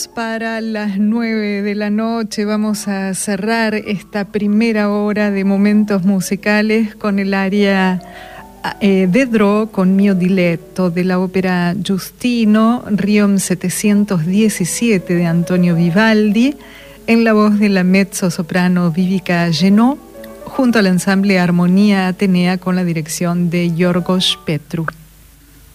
Para las 9 de la noche vamos a cerrar esta primera hora de momentos musicales con el aria Vedrò con mio diletto de la ópera Giustino, Requiem 717 de Antonio Vivaldi, en la voz de la mezzosoprano Vivica Genot, junto al ensamble Armonía Atenea con la dirección de Yorgos Petru.